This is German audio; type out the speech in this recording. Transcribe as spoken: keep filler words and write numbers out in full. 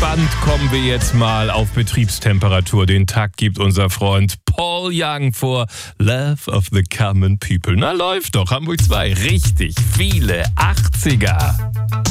entspannt kommen wir jetzt mal auf Betriebstemperatur. Den Takt gibt unser Freund Paul Young vor. Love of the Common People. Na, läuft doch. Hamburg zwei. Richtig viele achtziger.